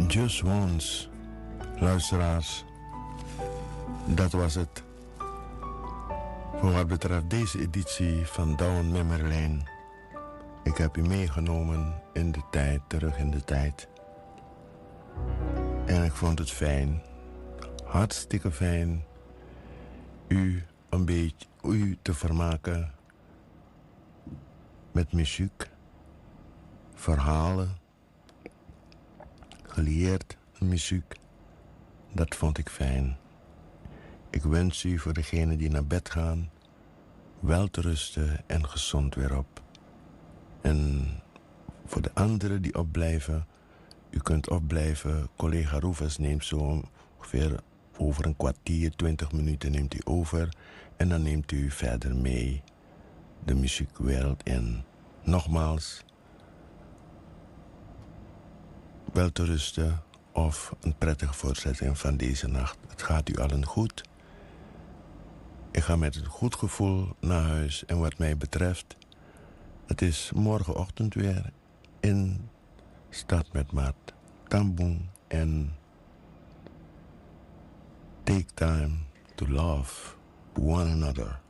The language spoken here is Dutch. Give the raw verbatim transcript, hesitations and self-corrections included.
Just Once, luisteraars, dat was het. Voor wat betreft deze editie van Down Memory Lane. Ik heb u meegenomen in de tijd, terug in de tijd. En ik vond het fijn, hartstikke fijn, u een beetje u te vermaken met muziek, verhalen, geleerd muziek. Dat vond ik fijn. Ik wens u voor degenen die naar bed gaan wel te rusten en gezond weer op. En voor de anderen die opblijven, u kunt opblijven. Collega Roefers neemt zo ongeveer over een kwartier, twintig minuten neemt u over. En dan neemt u verder mee de muziekwereld in. Nogmaals, wel te rusten of een prettige voortzetting van deze nacht. Het gaat u allen goed. Ik ga met een goed gevoel naar huis. En wat mij betreft, het is morgenochtend weer in Stad met Maat, Tamboen en Take Time to Love One Another.